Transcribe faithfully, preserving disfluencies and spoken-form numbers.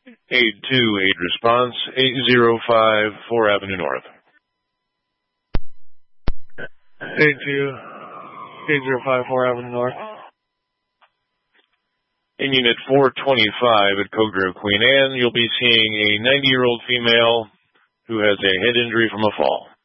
eight two eight response, eight zero five four Avenue North. eight two eight zero five four Avenue North. In Unit four twenty-five at Code Grove Queen Anne, you'll be seeing a ninety-year-old female who has a head injury from a fall.